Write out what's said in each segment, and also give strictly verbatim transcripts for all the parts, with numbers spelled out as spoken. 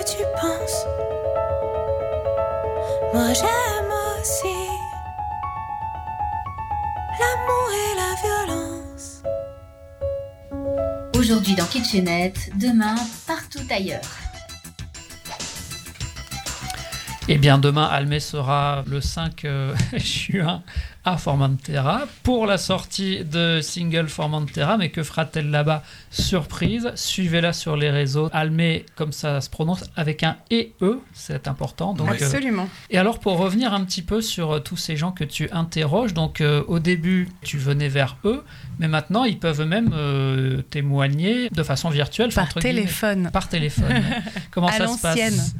tu penses. Moi j'aime aussi l'amour et la violence. Aujourd'hui dans Kitchenette, demain partout ailleurs. Eh bien, demain, Almé sera le cinq juin à Formentera pour la sortie de single Formentera. Mais que fera-t-elle là-bas? Surprise. Suivez-la sur les réseaux. Almé, comme ça se prononce, avec un E E, c'est important. Donc, absolument. Euh, et alors, pour revenir un petit peu sur euh, tous ces gens que tu interroges, donc euh, au début, tu venais vers eux, mais maintenant, ils peuvent même euh, témoigner de façon virtuelle. Par téléphone. Guillemets, par téléphone. Comment à ça se l'ancienne. passe?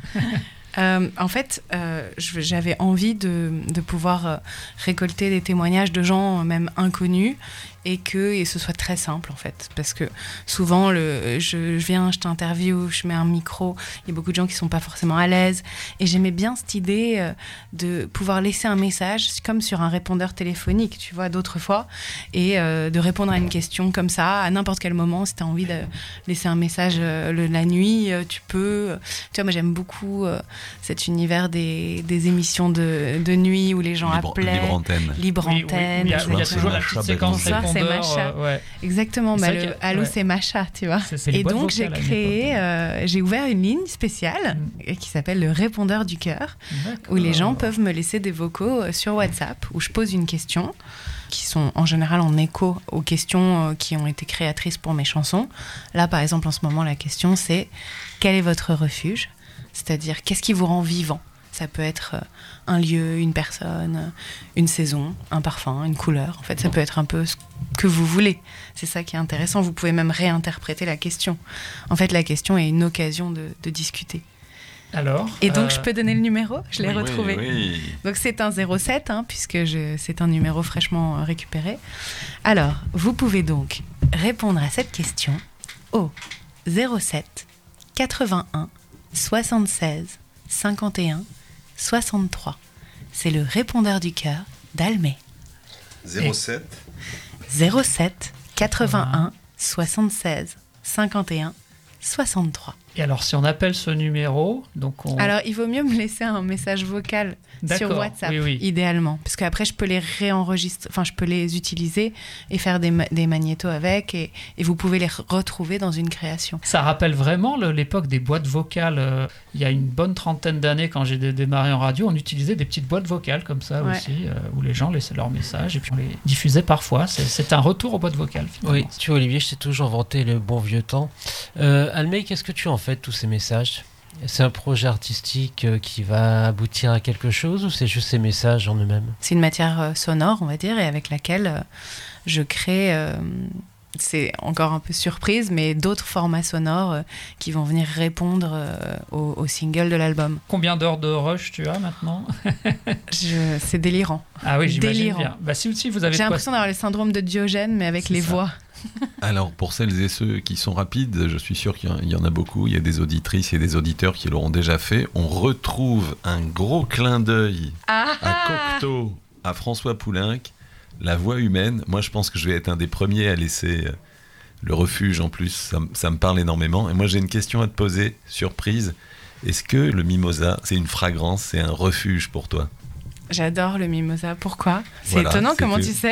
Euh, en fait, euh, j'avais envie de, de pouvoir euh, récolter des témoignages de gens euh, même inconnus et que et ce soit très simple en fait, parce que souvent le, je, je viens, je t'interviewe, je mets un micro, il y a beaucoup de gens qui sont pas forcément à l'aise et j'aimais bien cette idée euh, de pouvoir laisser un message comme sur un répondeur téléphonique, tu vois, d'autres fois, et euh, de répondre à une question comme ça à n'importe quel moment. Si tu as envie de laisser un message euh, le, la nuit, euh, tu peux. Tu vois, moi j'aime beaucoup euh, cet univers des, des émissions de, de nuit où les gens libre, appelaient. Libre antenne. Libre oui, antenne. Oui, oui, il y a, il y a toujours la petite séquence Bonsoir, c'est Macha. Euh, ouais. Exactement, bah, le, a, allô, ouais. c'est Macha, tu vois. C'est, c'est et donc j'ai créé, euh, j'ai ouvert une ligne spéciale mm. qui s'appelle le répondeur du cœur, où les gens peuvent me laisser des vocaux sur WhatsApp, où je pose une question, qui sont en général en écho aux questions qui ont été créatrices pour mes chansons. Là, par exemple, en ce moment, la question c'est quel est votre refuge ? C'est-à-dire, qu'est-ce qui vous rend vivant ? Ça peut être un lieu, une personne, une saison, un parfum, une couleur. En fait, ça peut être un peu ce que vous voulez. C'est ça qui est intéressant. Vous pouvez même réinterpréter la question. En fait, la question est une occasion de, de discuter. Alors, et donc, euh... je peux donner le numéro ? Je l'ai oui, retrouvé. Oui, oui. Donc, c'est un zéro sept, hein, puisque je, c'est un numéro fraîchement récupéré. Alors, vous pouvez donc répondre à cette question au zéro sept quatre-vingt-un soixante-seize cinquante et un soixante-trois. C'est le répondeur du cœur d'Almé. zéro sept zéro sept quatre-vingt-un soixante-seize cinquante et un soixante-trois. Et alors, si on appelle ce numéro, donc on... Alors, il vaut mieux me laisser un message vocal D'accord, sur WhatsApp, oui, oui. idéalement. Parce qu'après, je peux les réenregistrer, enfin, je peux les utiliser et faire des, des magnétos avec, et, et vous pouvez les retrouver dans une création. Ça rappelle vraiment le, l'époque des boîtes vocales. Euh, il y a une bonne trentaine d'années, quand j'ai dé- démarré en radio, on utilisait des petites boîtes vocales comme ça ouais. aussi, euh, où les gens laissaient leurs messages et puis on les diffusait parfois. C'est, c'est un retour aux boîtes vocales, finalement. Oui, tu vois, Olivier, je t'ai toujours vanté le bon vieux temps. Euh, Almé, qu'est-ce que tu en fais de tous ces messages ? C'est un projet artistique qui va aboutir à quelque chose ou c'est juste ces messages en eux-mêmes ? C'est une matière sonore, on va dire, et avec laquelle je crée, euh, c'est encore un peu surprise, mais d'autres formats sonores euh, qui vont venir répondre euh, au, au single de l'album. Combien d'heures de rush tu as maintenant ? je, C'est délirant. Ah oui, j'imagine délirant. bien. Bah, si, si vous avez J'ai l'impression d'avoir le syndrome de Diogène, mais avec c'est les ça. voix. Alors, pour celles et ceux qui sont rapides, je suis sûr qu'il y en a beaucoup. Il y a des auditrices et des auditeurs qui l'auront déjà fait. On retrouve un gros clin d'œil ah à Cocteau, à François Poulenc, la voix humaine. Moi, je pense que je vais être un des premiers à laisser le refuge en plus. Ça, ça me parle énormément. Et moi, j'ai une question à te poser, surprise. Est-ce que le mimosa, c'est une fragrance, c'est un refuge pour toi ? J'adore le mimosa. Pourquoi ? C'est voilà, étonnant, c'est comment que... tu sais ?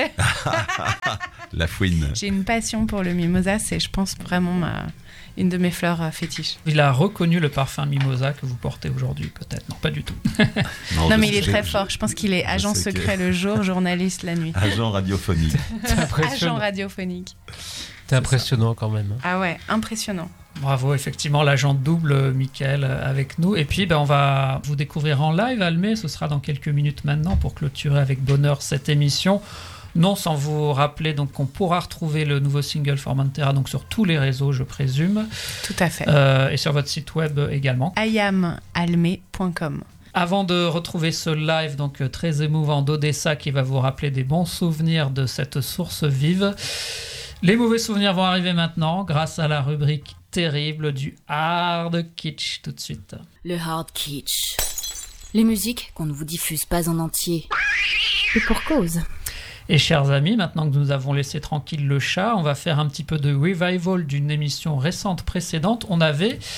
La fouine. J'ai une passion pour le mimosa. C'est, je pense, vraiment ma... une de mes fleurs fétiches. Il a reconnu le parfum mimosa que vous portez aujourd'hui, peut-être. Non, pas du tout. non, non mais il est très je, fort. Je pense qu'il est agent secret que... le jour, journaliste la nuit. Agent radiophonique. Agent radiophonique. C'est impressionnant quand même. Hein. Ah ouais, impressionnant. Bravo, effectivement, l'agent double, Mickaël, avec nous. Et puis, ben, on va vous découvrir en live, Almé. Ce sera dans quelques minutes maintenant pour clôturer avec bonheur cette émission. Non sans vous rappeler donc, qu'on pourra retrouver le nouveau single Formentera donc, sur tous les réseaux, je présume. Tout à fait. Euh, et sur votre site web également. i am almé point com. Avant de retrouver ce live donc, très émouvant d'Odessa qui va vous rappeler des bons souvenirs de cette source vive, les mauvais souvenirs vont arriver maintenant grâce à la rubrique terrible du hard kitsch tout de suite. Le hard kitsch. Les musiques qu'on ne vous diffuse pas en entier. Et pour cause. Et chers amis, maintenant que nous avons laissé tranquille le chat, on va faire un petit peu de revival d'une émission récente précédente. On avait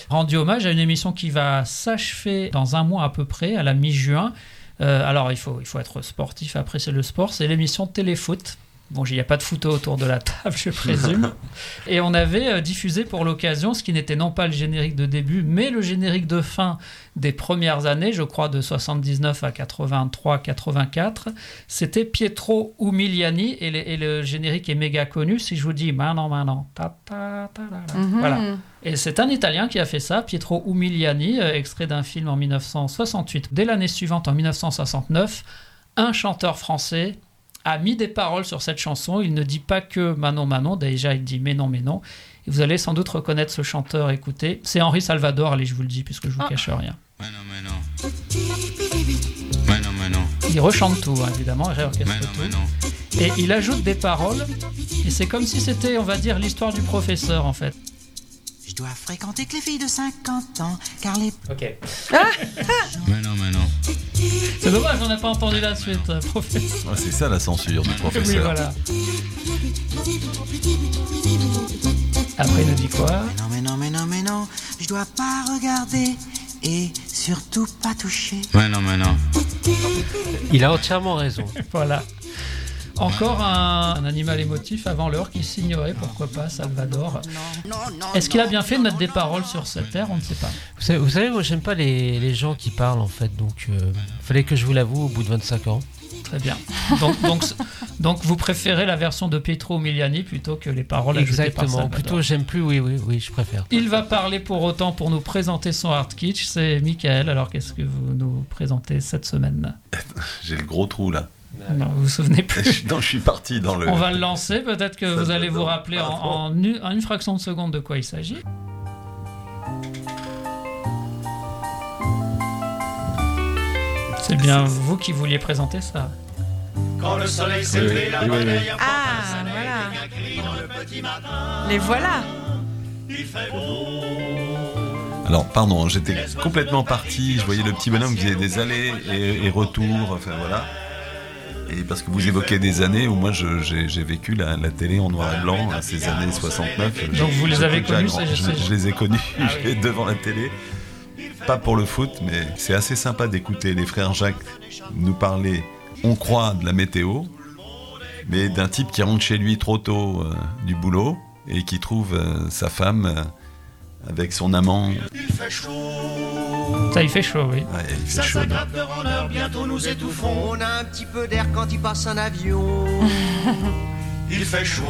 rendu hommage à une émission qui va s'achever dans un mois à peu près, à la mi-juin. Euh, alors, il faut, il faut être sportif, apprécier le sport. C'est l'émission Téléfoot. Bon, il n'y a pas de photo autour de la table, je présume. Et on avait euh, diffusé pour l'occasion ce qui n'était non pas le générique de début, mais le générique de fin des premières années, je crois de soixante-dix-neuf à quatre-vingt-trois quatre-vingt-quatre. C'était Pietro Umiliani et, les, et le générique est méga connu. Si je vous dis maintenant, maintenant, ta, ta, ta, ta, ta. Mm-hmm. Voilà. Et c'est un Italien qui a fait ça, Pietro Umiliani, euh, extrait d'un film en dix-neuf cent soixante-huit. Dès l'année suivante, en dix-neuf cent soixante-neuf, un chanteur français a mis des paroles sur cette chanson. Il ne dit pas que Manon Manon, déjà il dit mais non mais non. Et vous allez sans doute reconnaître ce chanteur, écoutez. C'est Henri Salvador, allez je vous le dis puisque je vous ah. cache rien. Manon Manon. Manon Manon. Il rechante tout hein, évidemment, il réorchestre Manon, tout. Manon. Et il ajoute des paroles et c'est comme si c'était on va dire l'histoire du professeur en fait. Je dois fréquenter que les filles de cinquante ans, car les... Ok. Manon, Manon. C'est dommage, on n'a pas entendu la suite, professeur. Ah, c'est ça la censure du professeur. Oui, voilà. Après, il nous dit quoi ? Mais non, mais non, mais non, mais non, je dois pas regarder et surtout pas toucher. Manon, Manon. Il a entièrement raison. Voilà. Encore un, un animal émotif avant l'heure qui signerait, pourquoi pas, Salvador. Non, non, non, Est-ce qu'il a bien fait de mettre des paroles sur cette terre ? On ne sait pas. Vous savez, vous savez moi j'aime pas les, les gens qui parlent en fait, donc euh, fallait que je vous l'avoue au bout de vingt-cinq ans. Très bien. Donc, donc, donc vous préférez la version de Pietro Umiliani plutôt que les paroles ajoutées par Salvador. Exactement, plutôt j'aime plus, oui, oui, oui, je préfère. Il va parler pour autant pour nous présenter son Art Kitsch, c'est Michael. Alors qu'est-ce que vous nous présentez cette semaine ? J'ai le gros trou là. Non, vous vous souvenez plus. Non, je suis parti dans le... On va le lancer, peut-être que vous allez vous rappeler en, en, une, en une fraction de seconde de quoi il s'agit. C'est bien vous qui vouliez présenter ça. Quand le soleil s'est levé, la bataille a Ah, voilà. Les voilà. Il fait beau. Alors, pardon, j'étais complètement parti. Je voyais le petit bonhomme qui faisait des allers et, et retours. Enfin, voilà. Et parce que vous évoquez des années où moi je, j'ai, j'ai vécu la, la télé en noir et blanc à ces années soixante-neuf. Donc vous les avez connus, ça, je, je les ai connus ah, oui. devant la télé. Pas pour le foot, mais c'est assez sympa d'écouter les frères Jacques nous parler, on croit, de la météo, mais d'un type qui rentre chez lui trop tôt euh, du boulot et qui trouve euh, sa femme euh, avec son amant. Il fait chaud. Ça, il fait chaud, oui. Ouais, il fait Ça chaud. s'aggrave de rendeur, bientôt nous étouffons. On a un petit peu d'air quand il passe un avion. Il fait chaud.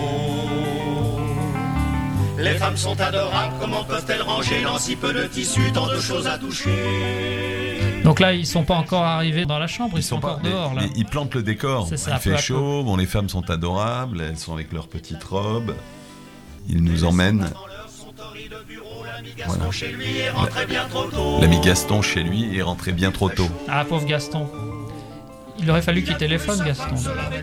Les femmes sont adorables, comment peuvent-elles ranger dans si peu de tissu, tant de choses à toucher. Donc là, ils sont pas encore arrivés dans la chambre, ils, ils sont, sont encore pas, dehors. Mais, là. mais ils plantent le décor. C'est ça, il fait chaud, bon, les femmes sont adorables, elles sont avec leurs petites robes. Ils nous emmènent. Voilà. L'ami Gaston chez lui est rentré bien trop tôt. Ah, pauvre Gaston. Il aurait fallu qu'il téléphone, Gaston.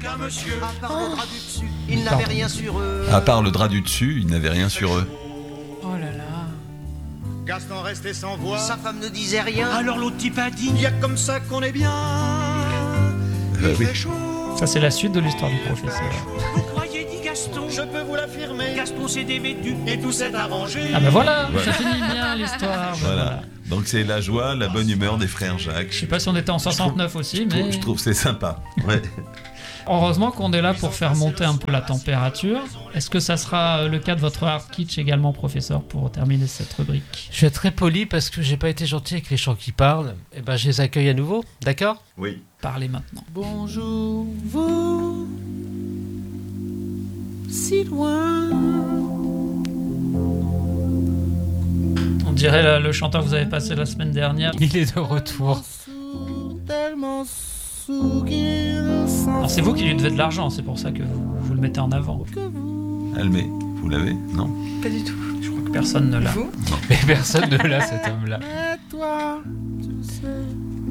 Il n'avait rien sur eux. À part le drap du dessus, il n'avait rien sur eux. Oh là là. Gaston restait sans voix. Sa femme ne disait rien. Alors l'autre type a dit, il y a comme ça qu'on est bien. Il euh, oui. fait chaud. Ça, c'est la suite de l'histoire du professeur. Vous croyez, dit Gaston. Je peux vous l'affirmer. Gaston s'est dévêtu et tout s'est arrangé. Ah ben voilà, voilà. Ça finit bien l'histoire. Voilà. voilà. Donc c'est la joie, la bonne humeur des frères Jacques. Je sais pas si on était en soixante-neuf aussi, je mais... Trouve, je trouve que c'est sympa. Ouais. Heureusement qu'on est là pour faire monter un peu la température. Est-ce que ça sera le cas de votre Art Kitsch également, professeur, pour terminer cette rubrique ? Je vais être très poli parce que j'ai pas été gentil avec les gens qui parlent. Et ben je les accueille à nouveau, d'accord ? Oui. Parlez maintenant. Bonjour, vous, si loin. On dirait le, le chanteur que vous avez passé la semaine dernière. Il est de retour. Alors c'est vous qui lui devez de l'argent, c'est pour ça que vous, vous le mettez en avant. Almé, vous l'avez ? Non ? Pas du tout. Je crois que personne ne l'a. Vous ? Mais personne ne l'a, cet homme-là. Et toi, tu le sais.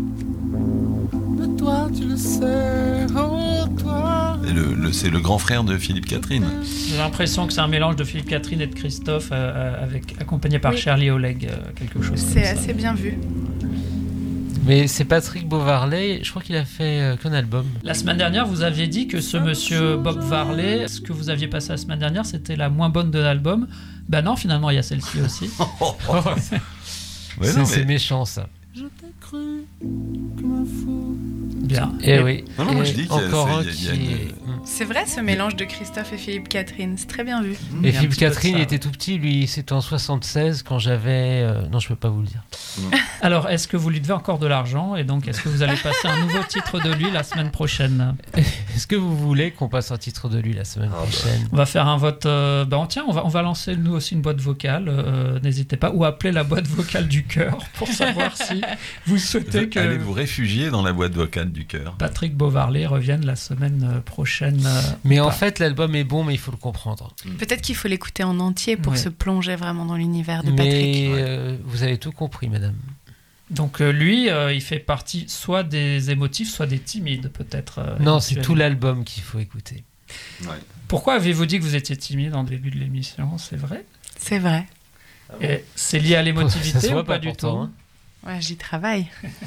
De toi, tu le sais. Oh, toi. Et le, le, c'est le grand frère de Philippe Catherine. J'ai l'impression que c'est un mélange de Philippe Catherine et de Christophe, euh, avec, accompagné par oui. Charlie Oleg, euh, quelque chose c'est comme ça. C'est assez bien vu. Mais c'est Patrick Beauvarley, je crois qu'il a fait euh, qu'un album. La semaine dernière, vous aviez dit que ce monsieur Bob Varley, ce que vous aviez passé la semaine dernière, c'était la moins bonne de l'album. Ben non, finalement, il y a celle-ci aussi. Ouais, c'est, non, c'est mais- méchant, ça. Je t'ai cru comme un fou. Bien. Eh oui. Non, non, moi, Et je dis qu'il y a- encore c'est- un il y a- qui il y a une- est- C'est vrai ce mélange de Christophe et Philippe Catherine, c'est très bien vu. Et Il y a un Philippe petit peu de Catherine ça, il était ouais. tout petit, lui c'était en soixante-seize quand j'avais... euh, Non, je peux pas vous le dire. Alors, est-ce que vous lui devez encore de l'argent et donc est-ce que vous allez passer un nouveau titre de lui la semaine prochaine? Est-ce que vous voulez qu'on passe un titre de lui la semaine prochaine? On va faire un vote. Euh, ben tiens, on va, on va lancer nous aussi une boîte vocale. euh, n'hésitez pas. Ou appeler la boîte vocale du cœur pour savoir si vous souhaitez que Allez vous réfugier dans la boîte vocale du cœur. Patrick Beauvarley revienne la semaine euh, prochaine. euh, Mais ou en pas. fait, l'album est bon, mais il faut le comprendre. Peut-être qu'il faut l'écouter en entier pour Ouais. se plonger vraiment dans l'univers de Patrick. Mais euh, vous avez tout compris, madame. Donc euh, lui, euh, il fait partie soit des émotifs, soit des timides, peut-être. euh, Non, c'est tout éventuellement. l'album qu'il faut écouter. Ouais. Pourquoi avez-vous dit que vous étiez timide en début de l'émission? C'est vrai? C'est vrai. Et c'est lié à Ça l'émotivité se voit ou pas, pas du pourtant, tout? hein. Ouais, j'y travaille.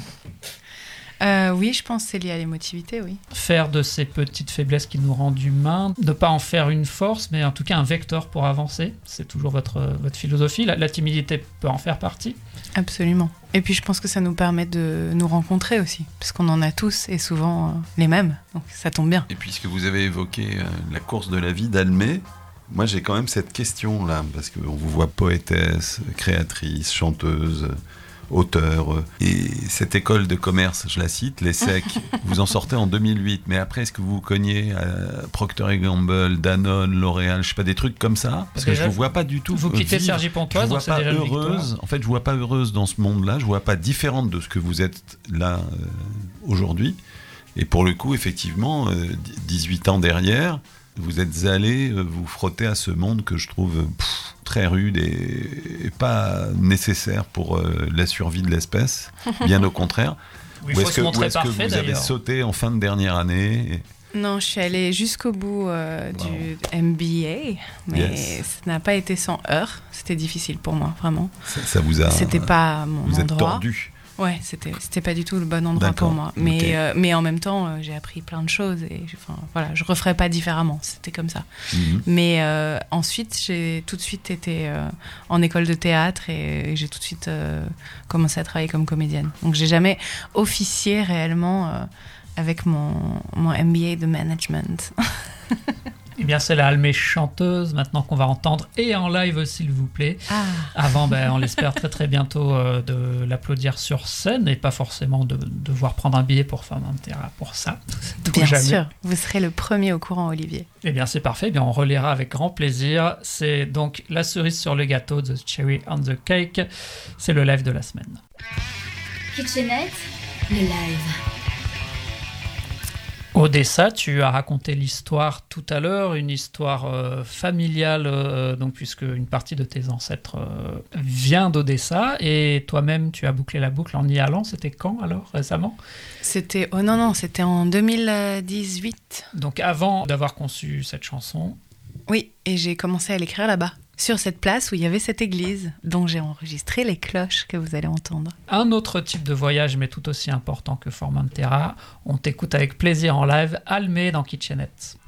Euh, oui, je pense que c'est lié à l'émotivité, oui. Faire de ces petites faiblesses qui nous rendent humains, ne pas en faire une force, mais en tout cas un vecteur pour avancer. C'est toujours votre, votre philosophie. La, la timidité peut en faire partie. Absolument. Et puis je pense que ça nous permet de nous rencontrer aussi, parce qu'on en a tous et souvent euh, les mêmes, donc ça tombe bien. Et puisque vous avez évoqué euh, la course de la vie d'Almé, moi j'ai quand même cette question là, parce qu'on vous voit poétesse, créatrice, chanteuse, euh, auteur, euh, et cette école de commerce, je la cite, l'ESSEC, vous en sortez en deux mille huit, mais après est-ce que vous cognez à Procter et Gamble, Danone, L'Oréal, je sais pas, des trucs comme ça? Parce que Déjà, je vous vois pas du tout Vous euh, quittez vivre. Sergi Je Pontoise, vous vois donc c'est pas déjà une victoire. heureuse. En fait, je vois pas heureuse dans ce monde-là. Je vois pas différente de ce que vous êtes là euh, aujourd'hui. Et pour le coup, effectivement, euh, dix-huit ans derrière, vous êtes allé euh, vous frotter à ce monde que je trouve euh, pff, très rude et, et pas nécessaire pour euh, la survie de l'espèce. Bien au contraire. Oui, il Ou faut est-ce se que, montrer ou est-ce que parfait vous avez d'ailleurs. sauté en fin de dernière année et- Non, je suis allée jusqu'au bout euh, du M B A, mais Yes. ça n'a pas été sans heurts. C'était difficile pour moi, vraiment. ça, ça vous a... C'était pas mon Vous êtes endroit. tordu. Ouais, c'était c'était pas du tout le bon endroit D'accord, pour moi. Mais ok. euh, mais en même temps, euh, j'ai appris plein de choses et je- enfin voilà, je referais pas différemment. C'était comme ça. Mhm. Mais euh, ensuite, j'ai tout de suite été euh, en école de théâtre et, et j'ai tout de suite euh, commencé à travailler comme comédienne. Donc j'ai jamais officié réellement euh, avec mon mon M B A de management. Eh bien, c'est la Almé chanteuse, maintenant qu'on va entendre, et en live, s'il vous plaît. Ah. Avant, ben, on l'espère très très bientôt euh, de l'applaudir sur scène, et pas forcément de devoir prendre un billet pour faire un terrain pour ça. C'est tout Bien jamais. sûr, vous serez le premier au courant, Olivier. Eh bien, c'est parfait. Eh bien, on relaiera avec grand plaisir. C'est donc la cerise sur le gâteau, The Cherry on the Cake. C'est le live de la semaine. Kitchenette, le live. Odessa, tu as raconté l'histoire tout à l'heure, une histoire euh, familiale, euh, donc puisque une partie de tes ancêtres euh, vient d'Odessa, et toi-même tu as bouclé la boucle en y allant. C'était quand alors, récemment? C'était oh non non, c'était en deux mille dix-huit. Donc avant d'avoir conçu cette chanson. Oui, et j'ai commencé à l'écrire là-bas, sur cette place où il y avait cette église, dont j'ai enregistré les cloches que vous allez entendre. Un autre type de voyage, mais tout aussi important que Formentera. On t'écoute avec plaisir en live, Almé dans Kitchenette.